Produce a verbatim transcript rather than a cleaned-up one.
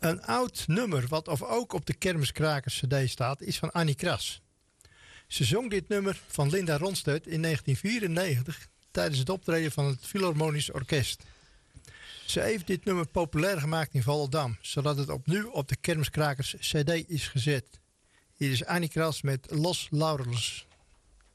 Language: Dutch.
Een oud nummer wat of ook op de Kermiskrakers cd staat is van Annie Kras. Ze zong dit nummer van Linda Ronstedt in negentien vierennegentig tijdens het optreden van het Philharmonisch Orkest. Ze heeft dit nummer populair gemaakt in Volendam, zodat het opnieuw op de Kermiskrakers cd is gezet. Hier is Annie Kras met Los Laureles.